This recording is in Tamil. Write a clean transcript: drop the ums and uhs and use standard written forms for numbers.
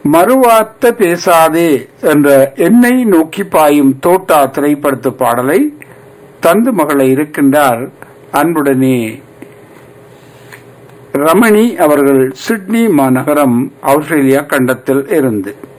மறுவார்த்த பேசாதே என்ற என்னை நோக்கி பாயும் தோட்டா திரைப்படத்து பாடலை தந்து மகளை இருக்கின்றார் அன்புடனே ரமணி அவர்கள் சிட்னி மாநகரம் ஆஸ்திரேலியா கண்டத்தில் இருந்து.